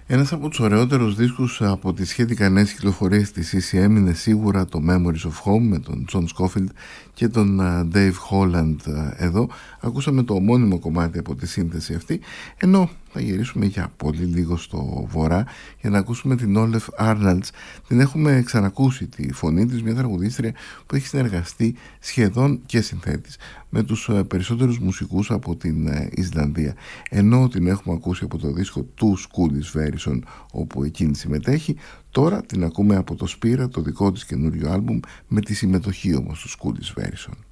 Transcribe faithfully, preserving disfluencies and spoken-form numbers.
Ένας από τους ωραιότερους δίσκους από τις σχετικά νέες κυκλοφορίες της σι σι εμ είναι σίγουρα το Memories of Home με τον John Scofield και τον Dave Holland. Εδώ ακούσαμε το ομώνυμο κομμάτι από τη σύνθεση αυτή, ενώ θα γυρίσουμε για πολύ λίγο στο βορρά για να ακούσουμε την Όλεφ Άρναλτς. Την έχουμε ξανακούσει τη φωνή της, μια τραγουδίστρια που έχει συνεργαστεί σχεδόν και συνθέτης με τους περισσότερους μουσικούς από την Ισλανδία, ενώ την έχουμε ακούσει από το δίσκο του School's Version όπου εκείνη συμμετέχει. Τώρα την ακούμε από το Σπύρα, το δικό της καινούριο άλμπουμ, με τη συμμετοχή όμως του School's Version.